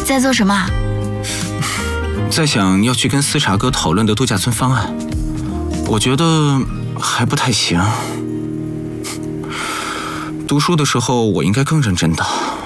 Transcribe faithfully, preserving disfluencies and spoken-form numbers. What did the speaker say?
在做什么啊？ 在想要去跟思茶哥讨论的度假村方案，我觉得还不太行。读书的时候我应该更认真的。